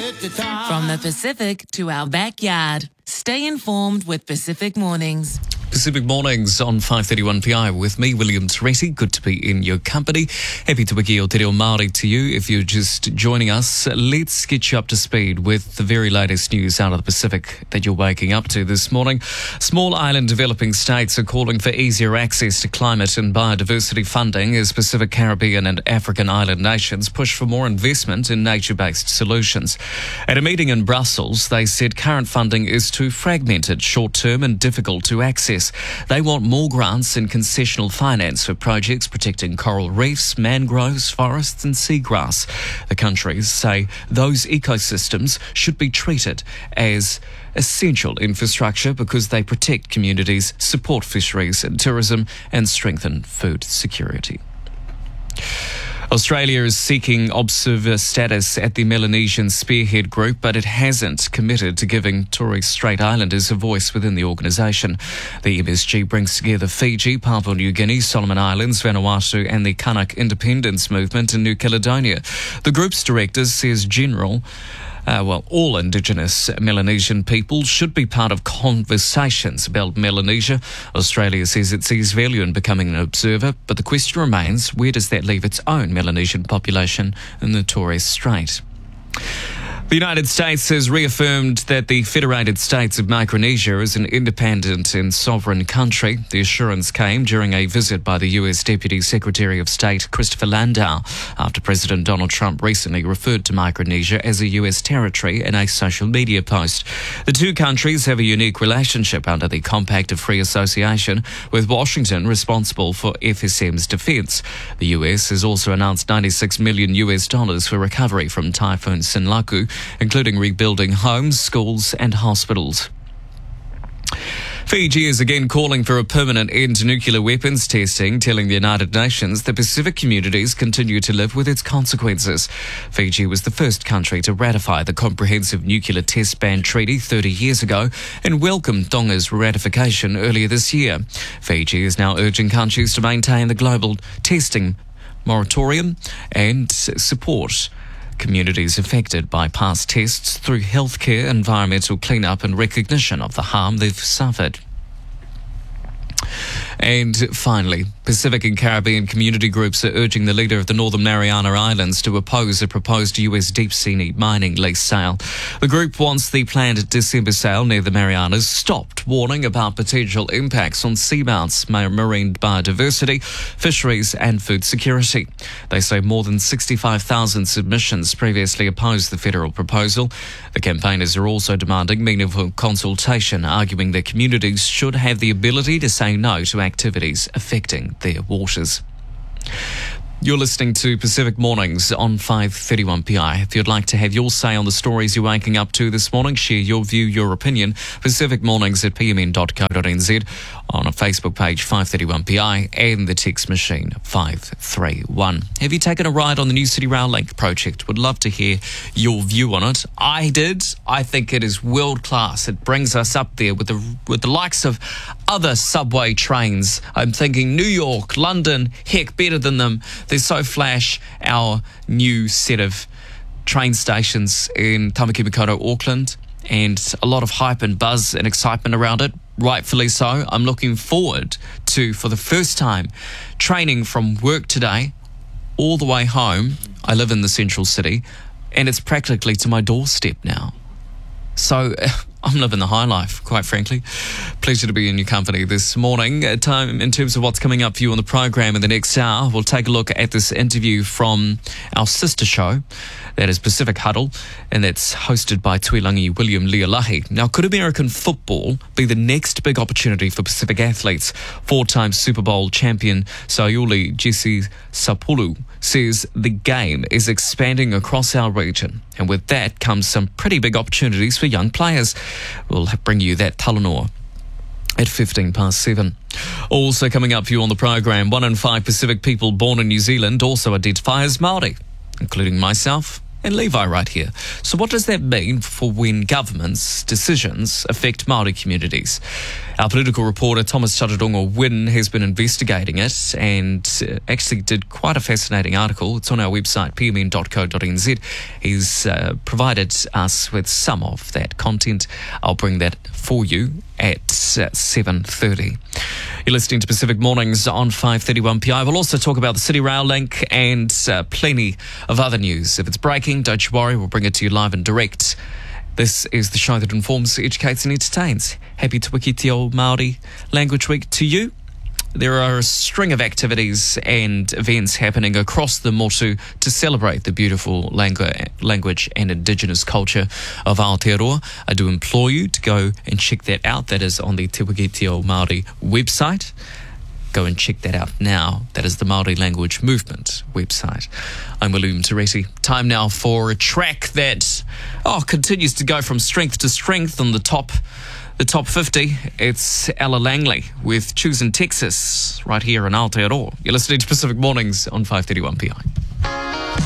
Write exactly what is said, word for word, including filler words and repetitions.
From the Pacific to our backyard. Stay informed with Pacific Mornings. Pacific Mornings on five thirty-one P I with me, William Toretti. Good to be in your company. Happy to wiki o te reo Māori to you. If you're just joining us, let's get you up to speed with the very latest news out of the Pacific that you're waking up to this morning. Small island developing states are calling for easier access to climate and biodiversity funding as Pacific, Caribbean and African island nations push for more investment in nature-based solutions. At a meeting in Brussels, they said current funding is too fragmented, short-term and difficult to access. They want more grants and concessional finance for projects protecting coral reefs, mangroves, forests and seagrass. The countries say those ecosystems should be treated as essential infrastructure because they protect communities, support fisheries and tourism and strengthen food security. Australia is seeking observer status at the Melanesian Spearhead Group, but it hasn't committed to giving Torres Strait Islanders a voice within the organisation. The M S G brings together Fiji, Papua New Guinea, Solomon Islands, Vanuatu and the Kanak Independence Movement in New Caledonia. The group's director says general Uh, well, all Indigenous Melanesian people should be part of conversations about Melanesia. Australia says it sees value in becoming an observer, but the question remains, where does that leave its own Melanesian population in the Torres Strait? The United States has reaffirmed that the Federated States of Micronesia is an independent and sovereign country. The assurance came during a visit by the U S Deputy Secretary of State Christopher Landau after President Donald Trump recently referred to Micronesia as a U S territory in a social media post. The two countries have a unique relationship under the Compact of Free Association, with Washington responsible for F S M's defense. The U S has also announced ninety-six million U S dollars for recovery from Typhoon Sinlaku, including rebuilding homes, schools and hospitals. Fiji is again calling for a permanent end to nuclear weapons testing, telling the United Nations that Pacific communities continue to live with its consequences. Fiji was the first country to ratify the Comprehensive Nuclear Test Ban Treaty thirty years ago and welcomed Tonga's ratification earlier this year. Fiji is now urging countries to maintain the global testing moratorium and support communities affected by past tests through healthcare, environmental cleanup and recognition of the harm they've suffered. And finally, Pacific and Caribbean community groups are urging the leader of the Northern Mariana Islands to oppose a proposed U S deep-sea mining lease sale. The group wants the planned December sale near the Marianas stopped, warning about potential impacts on seamounts, marine biodiversity, fisheries and food security. They say more than sixty-five thousand submissions previously opposed the federal proposal. The campaigners are also demanding meaningful consultation, arguing that communities should have the ability to say no to activities affecting their waters. You're listening to Pacific Mornings on five thirty-one P I. If you'd like to have your say on the stories you're waking up to this morning, share your view, your opinion, Pacific Mornings at p m n dot co dot n z, on a Facebook page five thirty-one P I and the text machine five three one. Have you taken a ride on the New City Rail Link project? Would love to hear your view on it. I did. I think it is world class. It brings us up there with the with the likes of other subway trains. I'm thinking New York, London, heck, better than them. They're so flash. Our new set of train stations in Tamaki Makaurau, Auckland, and a lot of hype and buzz and excitement around it. Rightfully so. I'm looking forward to, for the first time, training from work today all the way home. I live in the central city, and it's practically to my doorstep now. So I'm living the high life, quite frankly. Pleasure to be in your company this morning. Uh, time in terms of what's coming up for you on the program in the next hour, we'll take a look at this interview from our sister show, that is Pacific Huddle, and that's hosted by Tuilangi William Lealahi. Now, could American football be the next big opportunity for Pacific athletes? Four-time Super Bowl champion Sayuli Jesse Sapulu says the game is expanding across our region, and with that comes some pretty big opportunities for young players. We'll bring you that talanoa at fifteen past seven. Also coming up for you on the program, one in five Pacific people born in New Zealand also identify as Māori, including myself and Levi right here. So what does that mean for when governments' decisions affect Māori communities? Our political reporter Thomas Chatarongo Wynn has been investigating it and uh, actually did quite a fascinating article. It's on our website, p m n dot co dot n z. He's uh, provided us with some of that content. I'll bring that for you at uh, seven thirty. You're listening to Pacific Mornings on five thirty-one P I. We'll also talk about the City Rail link and uh, plenty of other news. If it's breaking, don't you worry, we'll bring it to you live and direct. This is the show that informs, educates and entertains. Happy Te Wiki Te Ao Māori Language Week to you. There are a string of activities and events happening across the Motu to celebrate the beautiful langu- language and indigenous culture of Aotearoa. I do implore you to go and check that out. That is on the Te Wiki Te Ao Māori website. Go and check that out now. That is the Māori Language Movement website. I'm William Teresi. Time now for a track that oh continues to go from strength to strength on the top the top fifty. It's Ella Langley with Choosing Texas right here in Aotearoa. You're listening to Pacific Mornings on five thirty-one P I.